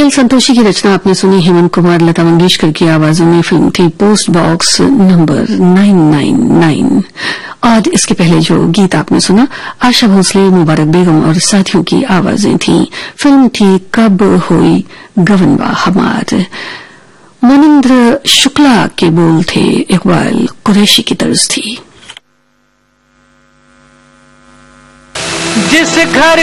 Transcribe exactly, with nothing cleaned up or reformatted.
L Santoshi की रचना आपने सुनी। हेमंत कुमार, लता मंगेशकर की आवाजों में फिल्म थी post box number nine nine nine. और इसके पहले जो गीत आपने सुना आशा भोसले, मुबारक बेगम और साथियों की आवाजें थी। फिल्म थी कब होई गवनवा हमार। मनिंद्र शुक्ला के बोल थे, इकबाल कुरैशी की तर्ज थी। जिस घर